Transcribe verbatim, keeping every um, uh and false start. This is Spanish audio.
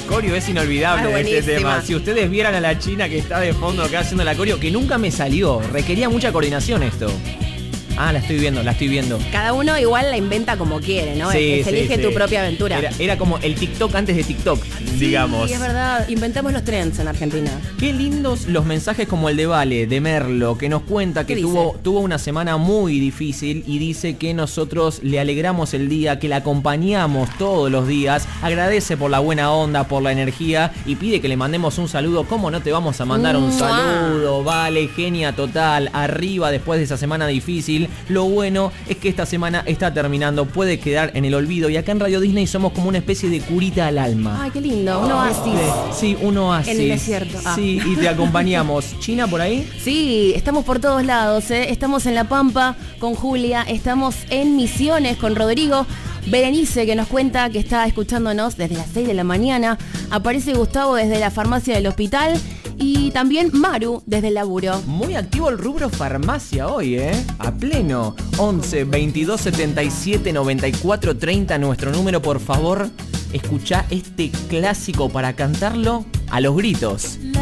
coreo es inolvidable Ah, de este buenísima. tema. Si ustedes vieran a la china que está de fondo acá haciendo la coreo, que nunca me salió, requería mucha coordinación esto. Ah, la estoy viendo, la estoy viendo. Cada uno igual la inventa como quiere, ¿no? Sí, Se sí, elige sí. tu propia aventura. Era, era como el TikTok antes de TikTok, digamos. Sí, es verdad. Inventamos los trends en Argentina. Qué lindos los mensajes como el de Vale, de Merlo, que nos cuenta que ¿Qué tuvo, dice? tuvo una semana muy difícil y dice que nosotros le alegramos el día, que la acompañamos todos los días, agradece por la buena onda, por la energía y pide que le mandemos un saludo. ¿Cómo no te vamos a mandar un ¡Mua! saludo? Vale, genia total, arriba después de esa semana difícil. Lo bueno es que esta semana está terminando, puede quedar en el olvido y acá en Radio Disney somos como una especie de curita al alma. Ay, qué lindo. Un oasis. Sí, un oasis. En el desierto. Ah. Sí, y te acompañamos. ¿China por ahí? Sí, estamos por todos lados, ¿eh? Estamos en La Pampa con Julia, estamos en Misiones con Rodrigo. Berenice, que nos cuenta que está escuchándonos desde las seis de la mañana. Aparece Gustavo desde la farmacia del hospital. Y también Maru desde el laburo. Muy activo el rubro farmacia hoy, ¿eh? A pleno. once, veintidós, setenta y siete, noventa y cuatro, treinta, nuestro número, por favor. Escuchá este clásico para cantarlo a los gritos.